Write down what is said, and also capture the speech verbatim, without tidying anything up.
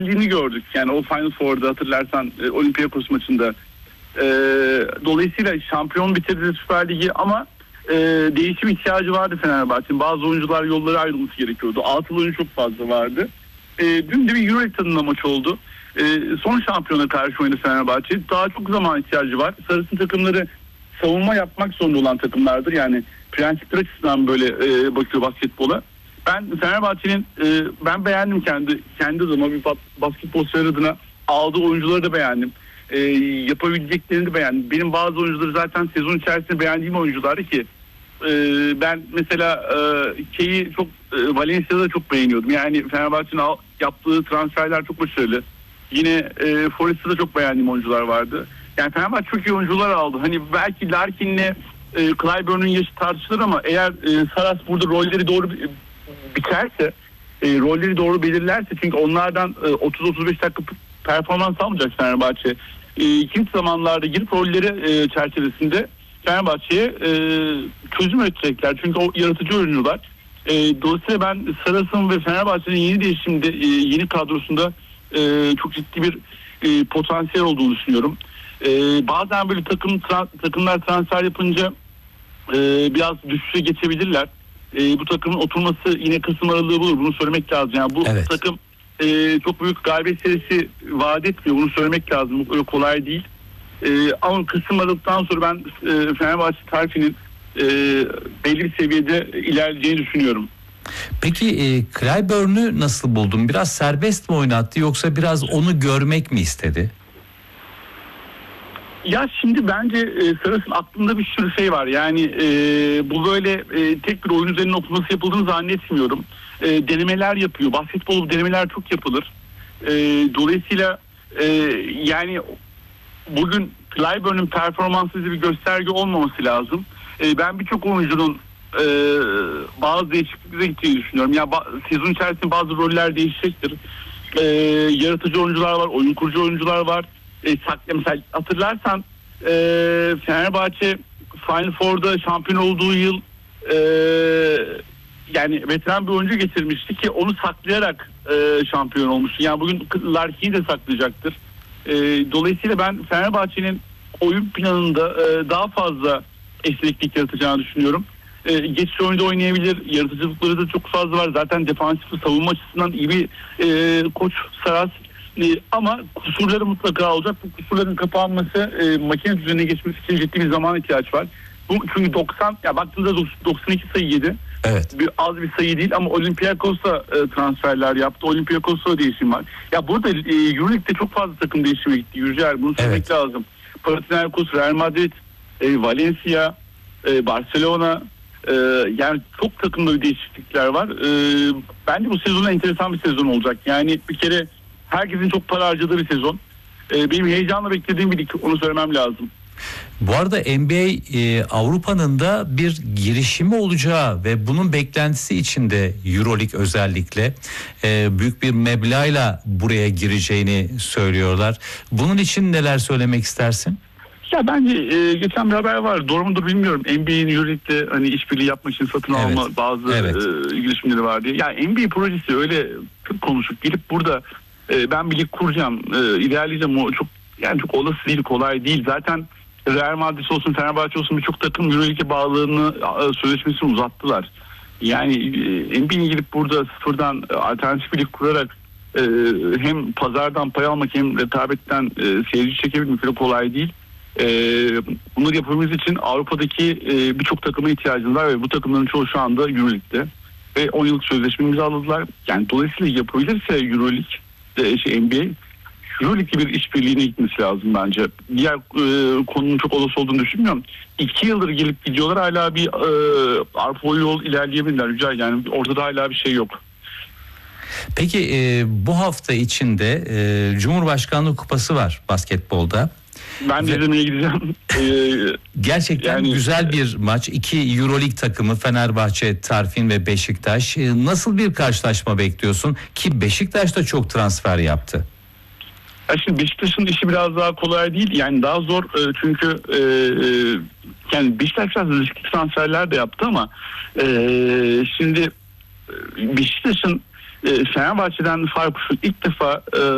gördük. Yani o Final Four'da hatırlarsan e, Olympiakos maçında. E, dolayısıyla şampiyon bitirdi Süper Ligi ama e, değişim ihtiyacı vardı Fenerbahçe'nin. Bazı oyuncular yolları ayrılması gerekiyordu. Altılı oyuncu çok fazla vardı. E, dün de bir Euroleague tadında maç oldu. E, son şampiyona karşı oynadı Fenerbahçe. Daha çok zaman ihtiyacı var. Sarısın takımları savunma yapmak zorunda olan takımlardır. Yani prensipler açısından böyle e, bakıyor basketbola. Ben Fenerbahçe'nin e, ben beğendim kendi kendi adıma bir basketbol sever adına aldığı oyuncuları da beğendim. E, yapabileceklerini de beğendim. Benim bazı oyuncuları zaten sezon içerisinde beğendiğim oyunculardı ki e, ben mesela e, K'yi çok e, Valencia'da çok beğeniyordum. Yani Fenerbahçe'nin yaptığı transferler çok başarılı. Yine e, Forest'ta da çok beğendiğim oyuncular vardı. Yani Fenerbahçe çok iyi oyuncular aldı. Hani belki Larkin'le e, Clyburn'un yaşı tartışılır ama eğer e, Saras burada rolleri doğru biterse, e, rolleri doğru belirlerse, çünkü onlardan e, otuz otuz beş dakika performans almayacak Fenerbahçe. E, kimse zamanlarda girip rolleri e, çerçevesinde Fenerbahçe'ye e, çözüm üretecekler. Çünkü o yaratıcı oyuncular. E, dolayısıyla ben Saras'ın ve Fenerbahçe'nin yeni değişimde, e, yeni kadrosunda e, çok ciddi bir e, potansiyel olduğunu düşünüyorum. E, bazen böyle takım tra- takımlar transfer yapınca e, biraz düşüşe geçebilirler. E, bu takımın oturması yine Kasım aralığı bulur. Bunu söylemek lazım. Yani bu evet. takım e, çok büyük galibiyet serisi vaat etmiyor. Bunu söylemek lazım. Öyle kolay değil. E, ama Kasım aralıktan sonra ben e, Fenerbahçe tarifinin e, belli bir seviyede ilerleyeceğini düşünüyorum. Peki e, Clyburn'u nasıl buldun? Biraz serbest mi oynattı yoksa biraz onu görmek mi istedi? Ya şimdi bence e, Saras'ın aklında bir sürü şey var. Yani e, bu böyle e, tek bir oyun üzerine okuması yapıldığını zannetmiyorum. E, denemeler yapıyor. Basketbol denemeler çok yapılır. E, dolayısıyla e, yani bugün Clyburn'un performansı bir gösterge olmaması lazım. E, ben birçok oyuncunun e, bazı değişikliklere gittiğini düşünüyorum. Ya ba- sezon içerisinde bazı roller değişecektir. E, yaratıcı oyuncular var, oyun kurucu oyuncular var. E, saklı, mesela hatırlarsan e, Fenerbahçe Final Four'da şampiyon olduğu yıl e, yani veteran bir oyuncu getirmişti ki onu saklayarak e, şampiyon olmuştu. Yani bugün Larkin'i de saklayacaktır. E, dolayısıyla ben Fenerbahçe'nin oyun planında e, daha fazla esneklik yaratacağını düşünüyorum. E, geçiş oyunda oynayabilir. Yaratıcılıkları da çok fazla var. Zaten defansif ve savunma açısından iyi bir e, koç Saras. Ama kusurları mutlaka olacak. Bu kusurların kapanması, e, makine düzenine geçmesi için ciddi bir zaman ihtiyaç var. Bu çünkü doksan, ya baktığınızda doksan iki sayı yedi. Evet. Bir, az bir sayı değil ama Olympiakos'a e, transferler yaptı. Olympiakos'a değişim var. Ya burada e, Euroleague'de çok fazla takım değişime gitti. Yücel, bunu söylemek evet. lazım. Panathinaikos, Real Madrid, e, Valencia, e, Barcelona, e, yani çok takımda değişiklikler var. E, bence bu sezon enteresan bir sezon olacak. Yani bir kere herkesin çok para harcadığı bir sezon. Ee, benim heyecanla beklediğim bir lig, onu söylemem lazım. Bu arada N B A e, Avrupa'nın da bir girişimi olacağı ve bunun beklentisi içinde Euroleague özellikle e, büyük bir meblağla buraya gireceğini söylüyorlar. Bunun için neler söylemek istersin? Ya bence e, geçen bir haber var. Doğru mudur bilmiyorum. N B A'nin Euroleague'de hani işbirliği yapmak için satın evet. alma bazı evet. e, girişimleri var diye. Ya N B A projesi öyle çok konuşup gelip burada ben bir lig kuracağım, e, ilerleyeceğim, o çok yani çok olası değil, kolay değil. Zaten Real Madrid olsun, Fenerbahçe olsun birçok takım Euroleague'e bağlılığını, e, sözleşmesini uzattılar. Yani e, N B A'nin gelip burada sıfırdan e, alternatif bir lig kurarak e, hem pazardan pay almak hem rekabetten e, seyirci çekebilmek de kolay değil. E, bunları yapabilmemiz için Avrupa'daki e, birçok takıma ihtiyacımız var ve bu takımların çoğu şu anda Euroleague'de. Ve on yıllık sözleşme imzaladılar. Yani dolayısıyla yapabilirse Euroleague, şey N B A, Euroleague'li bir işbirliğine gitmesi lazım bence. Diğer e, konunun çok olası olduğunu düşünmüyorum. İki yıldır gelip gidiyorlar, hala bir e, arpa yol ilerleyebilirler. Rica, yani ortada hala bir şey yok. Peki e, bu hafta içinde e, Cumhurbaşkanlığı Kupası var basketbolda. Ben de izlemeye gideceğim. Ee, Gerçekten yani, güzel bir maç. İki Euroleague takımı Fenerbahçe, Tarfin ve Beşiktaş. Nasıl bir karşılaşma bekliyorsun? Ki Beşiktaş da çok transfer yaptı. Ya şimdi Beşiktaş'ın işi biraz daha kolay değil. Yani daha zor çünkü e, yani Beşiktaş biraz riskli transferler de yaptı ama e, şimdi Beşiktaş'ın e, Fenerbahçe'den farkı şu: ilk defa e,